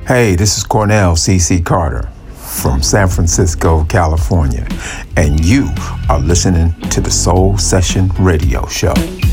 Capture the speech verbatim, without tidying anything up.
Hey, this is Cornell C C Carter from San Francisco, California, and you are listening to the Soul Session Radio Show.